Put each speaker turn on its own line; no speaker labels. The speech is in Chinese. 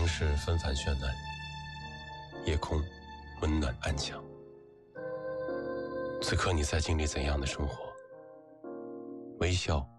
城市纷繁绚烂，夜空温暖安详。此刻你在经历怎样的生活？微笑